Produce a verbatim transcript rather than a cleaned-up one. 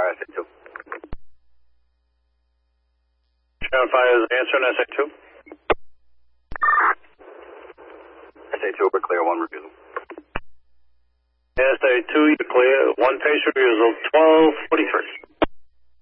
fire, S A two. Channel fire is answering S A two. S A two, we're clear, one refusal. S A two, you're clear. One patient refusal, twelve forty-three.